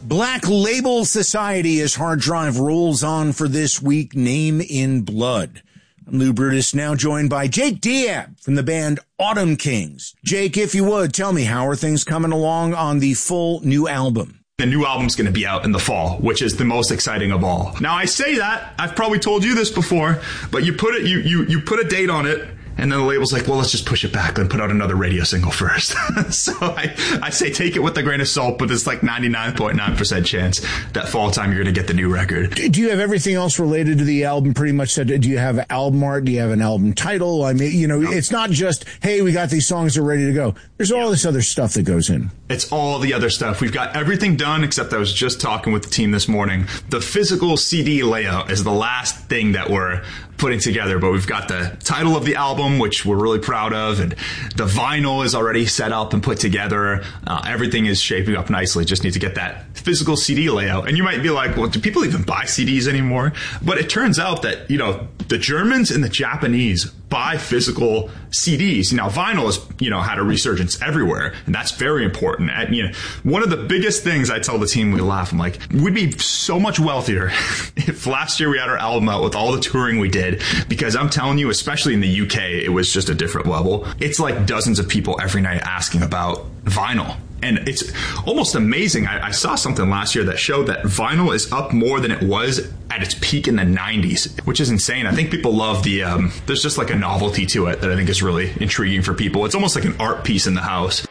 Black Label Society as Hard Drive rolls on for this week, Name in Blood. I'm Lou Brutus, now joined by Jake Diab from the band Autumn Kings. Jake, if you would, tell me, how are things coming along on the full new album? The new album's going to be out in the fall, which is the most exciting of all. Now, I say that, I've probably told you this before, but you put a date on it, and then the label's like, well, let's just push it back and put out another radio single first. So I say take it with a grain of salt, but it's like 99.9% chance that fall time you're going to get the new record. Do you have everything else related to the album pretty much said? Do you have album art? Do you have an album title? I mean, you know, It's not just, hey, we got these songs, they're ready to go. There's all this other stuff that goes in. It's all the other stuff. We've got everything done, except I was just talking with the team this morning. The physical CD layout is the last thing that we're putting together, but we've got the title of the album, which we're really proud of, and the vinyl is already set up and put together. Everything is shaping up nicely. Just need to get that physical CD layout. And you might be like, well, do people even buy CDs anymore? But it turns out that, you know, the Germans and the Japanese buy physical CDs. Now, vinyl has, you know, had a resurgence everywhere, and that's very important. And, you know, one of the biggest things I tell the team, we laugh, I'm like, we'd be so much wealthier if last year we had our album out with all the touring we did, because I'm telling you, especially in the UK, it was just a different level. It's like dozens of people every night asking about vinyl. And it's almost amazing. I saw something last year that showed that vinyl is up more than it was at its peak in the 90s, which is insane. I think people love the, there's just like a novelty to it that I think is really intriguing for people. It's almost like an art piece in the house.